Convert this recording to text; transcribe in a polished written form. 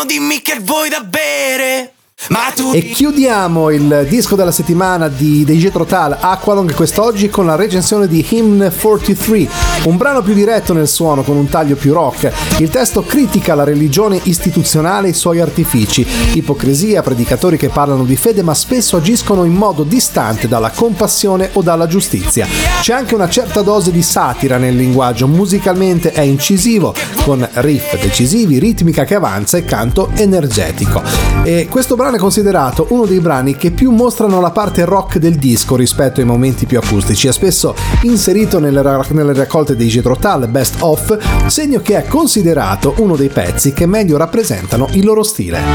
Dimmi che vuoi da bere. E chiudiamo il disco della settimana di Jethro Tull, Aqualung, quest'oggi con la recensione di Hymn 43, un brano più diretto nel suono con un taglio più rock. Il testo critica la religione istituzionale e i suoi artifici, ipocrisia, predicatori che parlano di fede ma spesso agiscono in modo distante dalla compassione o dalla giustizia. C'è anche una certa dose di satira nel linguaggio, musicalmente è incisivo, con riff decisivi, ritmica che avanza e canto energetico. E questo brano è considerato uno dei brani che più mostrano la parte rock del disco rispetto ai momenti più acustici. È spesso inserito nelle raccolte dei Jethro Tull Best Of, segno che è considerato uno dei pezzi che meglio rappresentano il loro stile.